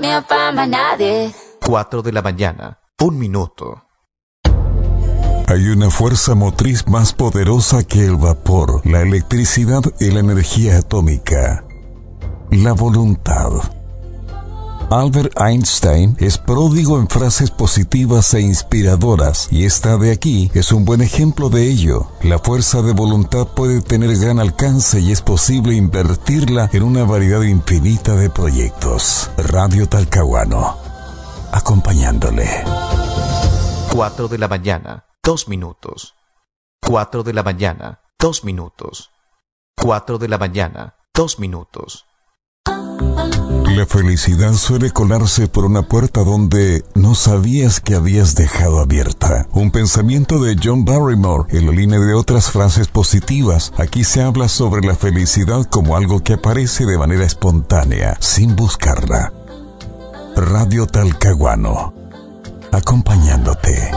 can't find my nadie. 4 de la mañana, 1 minuto. Hay una fuerza motriz más poderosa que el vapor, la electricidad y la energía atómica. La voluntad. Albert Einstein es pródigo en frases positivas e inspiradoras, y esta de aquí es un buen ejemplo de ello. La fuerza de voluntad puede tener gran alcance y es posible invertirla en una variedad infinita de proyectos. Radio Talcahuano, acompañándole. 4 de la mañana, 2 minutos. 4 de la mañana, 2 minutos. 4 de la mañana, 2 minutos. La felicidad suele colarse por una puerta donde no sabías que habías dejado abierta. Un pensamiento de John Barrymore en la línea de otras frases positivas. Aquí se habla sobre la felicidad como algo que aparece de manera espontánea, sin buscarla. Radio Talcahuano, acompañándote.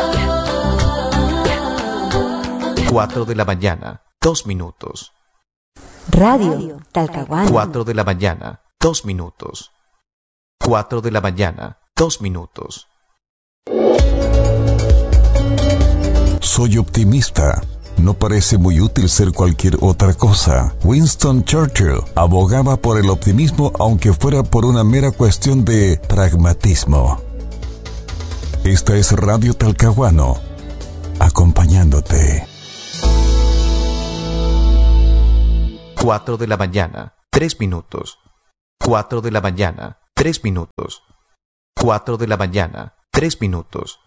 4 de la mañana, 2 minutos. Radio Talcahuano. 4 de la mañana, 2 minutos. 4 de la mañana, 2 minutos. Soy optimista. No parece muy útil ser cualquier otra cosa. Winston Churchill abogaba por el optimismo aunque fuera por una mera cuestión de pragmatismo. Esta es Radio Talcahuano, acompañándote. 4 de la mañana, 3 minutos. 4 de la mañana, 3 minutos. 4 de la mañana, 3 minutos.